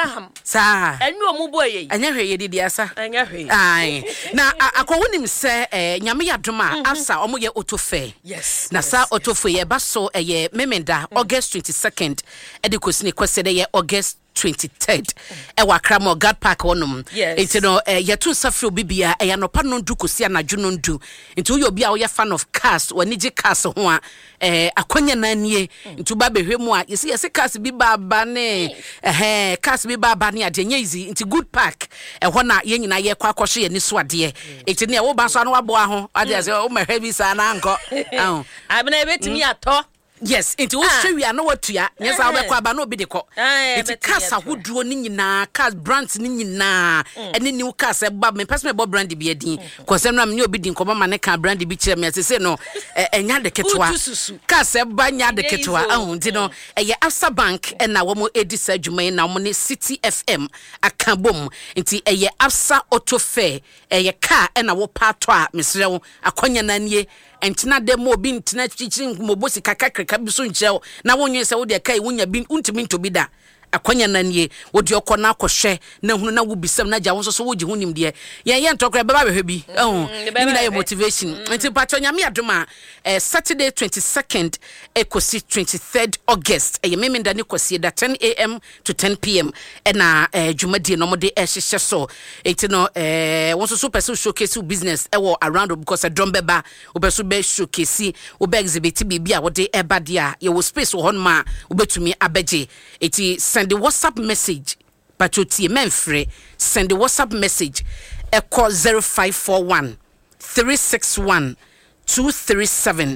Abraham. Sa. Enyu omuboye. Anya hwe yedi asa. Anya hwe. Ai. Na akwonim se nyame yadoma asa omoye otofe. Yes. Na sa otofe ye ba so ye memenda August 22nd edikosini kwese de ye August 23rd ewa kramo God Park onum enti no yetu safri obibia eya no pa no ndu kosi anadwo no ndu enti uyo bia wo ye fan of cars wani gi cars ho a akwanya nanie enti ba behwemu a yesi cars bi baba ne cars bi baba ne adenye easy enti Good Park ho na ye nyina ye kwa akohwe ye ni so ade enti ne wo ba so no wabo ho ade se o mahwe bi sa na anko abena ebetimi ato. Yes, into Australia no what ya. Yes, I will kwa no be de ko. It's cars ahodoɔ ni nyina, cars brands ni nyina. Any new cars eba me person me bo brand bi edin. Cause na me obi din ko ma ne ka brand bi kire me say no enya de ketwa. Cars eba nya de ketwa. Nti no eye Absa Bank na wo mo edi sa dwuma na wo ne City FM akabom. Nti eye Absa Auto Fair eye car na wo pato a mesre wo akonya na nie. Entina demo bi ntina chichi mobosi kakakaka biso ncheo na wonye se wo de kai wonya bi untimi ntobi da akwanya nanie wo de okọ na akohwe na hunu na wo bisam na ja wonso so wo ji hunim de ye ntokra beba behwe bi ni na ye motivation nti patro nyame adoma Saturday 22nd ekosi 23rd August ye memenda ni kosi da 10 am to 10 pm na dwumadi no mode ehhehye so enti no wonso so person showcase business ewo around because drum beba obeso be showcase obe exhibit bibia wode eba dia ye wo space wo honma obetumi abeje enti send the WhatsApp message patroti menfre send the WhatsApp message call 0541 361 237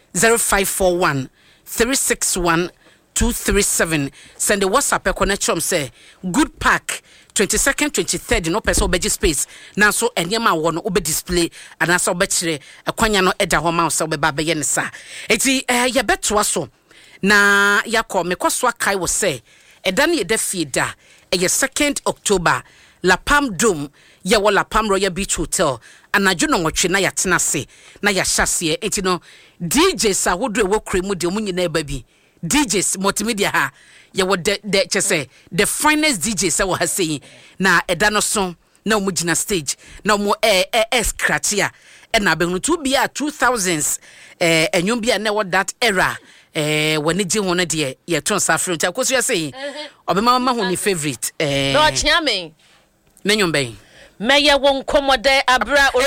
0541 361 237 send the WhatsApp connection say Good Park 22nd 23rd no person obeji space na so enyema wo no obe display ana so obekire akwanya no eda ho ma so obeba be ye nsa eti ye betoa so na yakọ mekwaso akai wo say edane ye da fieda eye 2nd October La Palm Dome ye wo La Palm Royal Beach Hotel anadwo no nwotwe na yatena se na ya hyase enti no DJs ahodo e wo kremu de omunyi na eba bi DJs multimedia ha ye wo de chese the finest DJs e wo ha sei na eda no so na omugina stage na omo scratchia e na be hunu to be a 2000s enwom bia na wo that era when it you wanna dear, your turn suffering. Of course, you are saying, Obama, my favorite. No, Chiame. Menu Bay. Mayor won't come there, Abra, or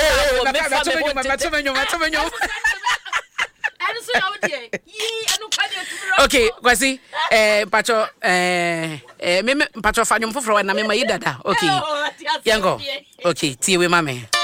okay, Quasi, Pacho, Pacho Fanium for one, I mean, my dada. Okay, Yango. Okay, tea with mammy.